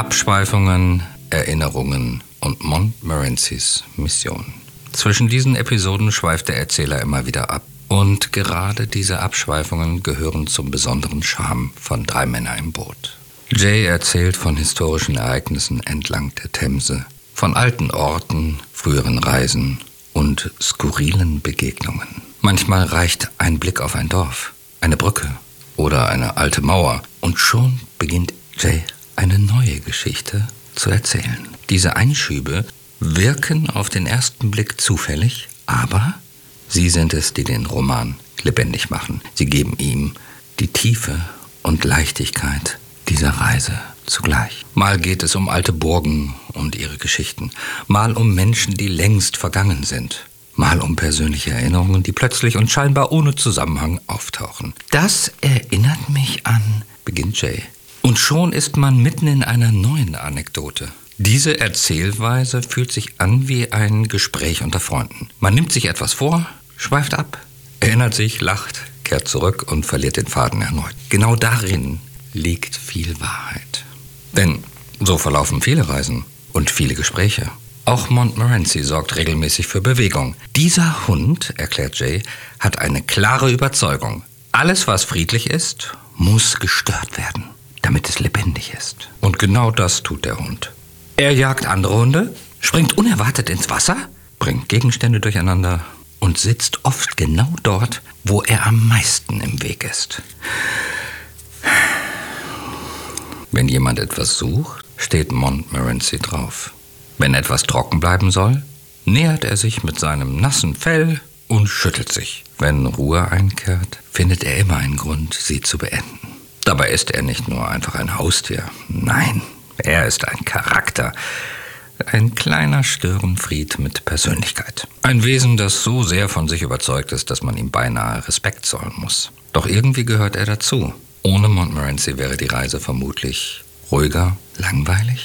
Abschweifungen, Erinnerungen und Montmorencys Mission. Zwischen diesen Episoden schweift der Erzähler immer wieder ab. Und gerade diese Abschweifungen gehören zum besonderen Charme von Drei Männer im Boot. Jay erzählt von historischen Ereignissen entlang der Themse, von alten Orten, früheren Reisen und skurrilen Begegnungen. Manchmal reicht ein Blick auf ein Dorf, eine Brücke oder eine alte Mauer und schon beginnt Jay eine neue Geschichte zu erzählen. Diese Einschübe wirken auf den ersten Blick zufällig, aber sie sind es, die den Roman lebendig machen. Sie geben ihm die Tiefe und Leichtigkeit dieser Reise zugleich. Mal geht es um alte Burgen und ihre Geschichten, mal um Menschen, die längst vergangen sind, mal um persönliche Erinnerungen, die plötzlich und scheinbar ohne Zusammenhang auftauchen. Das erinnert mich an, beginnt Jay. Und schon ist man mitten in einer neuen Anekdote. Diese Erzählweise fühlt sich an wie ein Gespräch unter Freunden. Man nimmt sich etwas vor, schweift ab, erinnert sich, lacht, kehrt zurück und verliert den Faden erneut. Genau darin liegt viel Wahrheit. Denn so verlaufen viele Reisen und viele Gespräche. Auch Montmorency sorgt regelmäßig für Bewegung. Dieser Hund, erklärt Jay, hat eine klare Überzeugung. Alles, was friedlich ist, muss gestört werden, damit es lebendig ist. Und genau das tut der Hund. Er jagt andere Hunde, springt unerwartet ins Wasser, bringt Gegenstände durcheinander und sitzt oft genau dort, wo er am meisten im Weg ist. Wenn jemand etwas sucht, steht Montmorency drauf. Wenn etwas trocken bleiben soll, nähert er sich mit seinem nassen Fell und schüttelt sich. Wenn Ruhe einkehrt, findet er immer einen Grund, sie zu beenden. Dabei ist er nicht nur einfach ein Haustier. Nein, er ist ein Charakter. Ein kleiner Störenfried mit Persönlichkeit. Ein Wesen, das so sehr von sich überzeugt ist, dass man ihm beinahe Respekt zollen muss. Doch irgendwie gehört er dazu. Ohne Montmorency wäre die Reise vermutlich ruhiger, langweilig